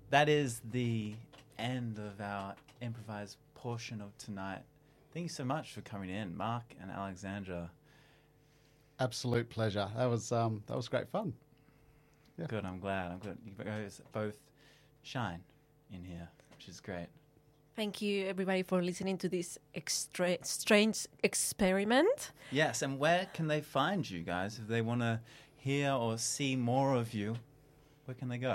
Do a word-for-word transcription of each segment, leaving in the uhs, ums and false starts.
that is the end of our improvised portion of tonight. Thank you so much for coming in, Mark and Alexandra. Absolute pleasure. That was um, that was great fun. Yeah. Good, I'm glad. I'm glad you guys both shine in here, which is great. Thank you, everybody, for listening to this extra strange experiment. Yes, and where can they find you guys if they want to hear or see more of you? Where can they go?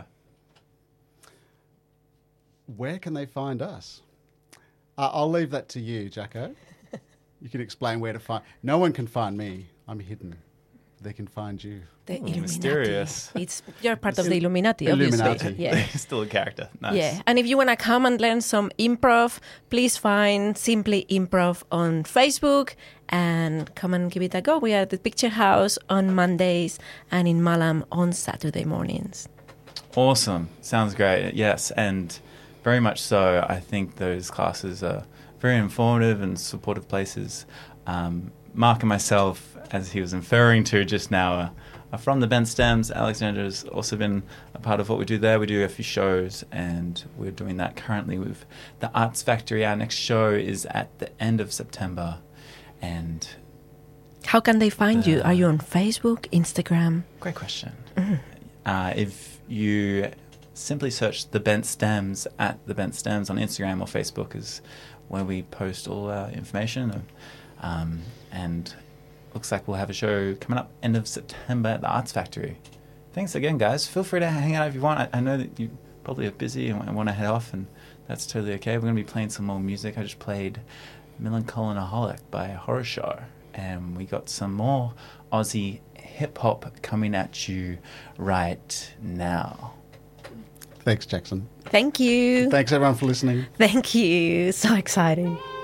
Where can they find us? Uh, I'll leave that to you, Jacko. You can explain where to find... No one can find me. I'm hidden. They can find you. The Ooh, Illuminati. mysterious. It's you're part of the Illuminati, obviously. Illuminati. Yeah. Still a character. Nice. Yeah, and if you want to come and learn some improv, please find Simply Improv on Facebook and come and give it a go. We are at the Picture House on Mondays and in Malam on Saturday mornings. Awesome. Sounds great. Yes, and very much so. I think those classes are very informative and supportive places. Um, Mark and myself, as he was inferring to just now, are, are from the Bent Stems. Alexandra's also been a part of what we do there. We do a few shows, and we're doing that currently with the Arts Factory. Our next show is at the end of September. And how can they find the, you? Are you on Facebook, Instagram? Great question. Mm. Uh, if you simply search the Bent Stems at the Bent Stems on Instagram or Facebook is where we post all our information. Um, and looks like we'll have a show coming up end of September at the Arts Factory. Thanks again, guys. Feel free to hang out if you want. I, I know that you probably are busy and want to head off, and that's totally okay. We're going to be playing some more music. I just played Melancholinaholic by Horror Show, and we got some more Aussie hip-hop coming at you right now. Thanks, Jackson. Thank you. Thanks, everyone, for listening. Thank you. So exciting.